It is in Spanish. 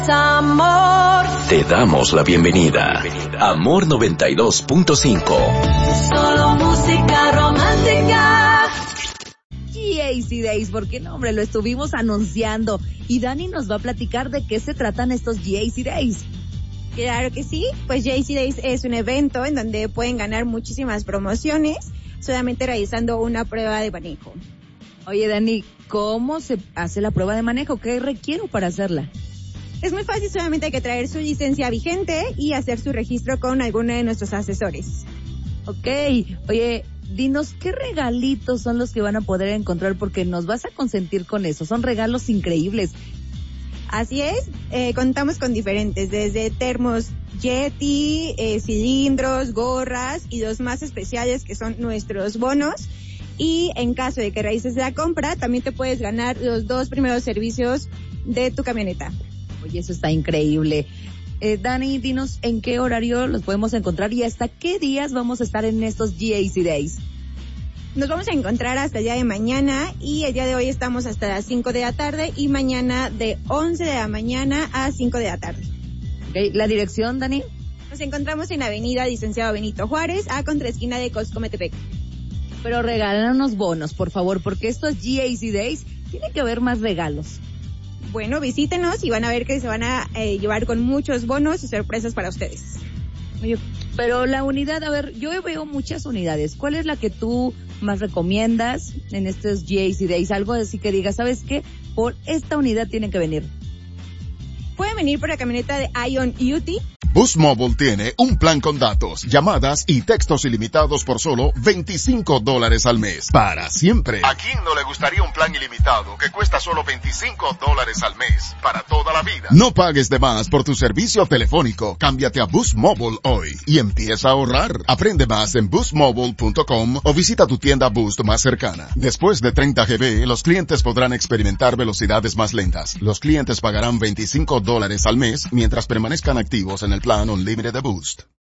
Amor. Te damos la bienvenida. Amor 92.5. Solo música romántica. GAC Days, porque no, hombre, lo estuvimos anunciando. Y Dani nos va a platicar de qué se tratan estos GAC Days. Claro que sí, pues GAC Days es un evento en donde pueden ganar muchísimas promociones solamente realizando una prueba de manejo. Oye, Dani, ¿cómo se hace la prueba de manejo? ¿Qué requiero para hacerla? Es muy fácil, solamente hay que traer su licencia vigente y hacer su registro con alguno de nuestros asesores. Ok, oye, dinos, ¿qué regalitos son los que van a poder encontrar? Porque nos vas a consentir con eso, son regalos increíbles. Así es, contamos con diferentes, desde termos Yeti, cilindros, gorras y los más especiales que son nuestros bonos. Y en caso de que realices la compra, también te puedes ganar los 2 primeros servicios de tu camioneta. Oye, eso está increíble. Dani, dinos en qué horario los podemos encontrar y hasta qué días vamos a estar en estos GAC Days. Nos vamos a encontrar hasta el día de mañana y el día de hoy estamos hasta las 5 de la tarde y mañana de 11 de la mañana a 5 de la tarde. Okay. ¿La dirección, Dani? Nos encontramos en Avenida Licenciado Benito Juárez, a contraesquina de Costco Metepec. Pero regálanos bonos, por favor, porque estos GAC Days tiene que haber más regalos. Bueno, visítenos y van a ver que se van a llevar con muchos bonos y sorpresas para ustedes. Oye, pero la unidad, a ver, yo veo muchas unidades. ¿Cuál es la que tú más recomiendas en estos GAC Days? Algo así que digas, ¿sabes qué? Por esta unidad tienen que venir. Pueden venir por la camioneta de Ion UT. Boost Mobile tiene un plan con datos, llamadas y textos ilimitados por solo $25 al mes. Para siempre. ¿A quién no le gustaría un plan ilimitado que cuesta solo $25 al mes? Para toda la vida. No pagues de más por tu servicio telefónico. Cámbiate a Boost Mobile hoy y empieza a ahorrar. Aprende más en boostmobile.com o visita tu tienda Boost más cercana. Después de 30 GB, los clientes podrán experimentar velocidades más lentas. Los clientes pagarán $25 al mes mientras permanezcan activos en el plan Unlimited de Boost.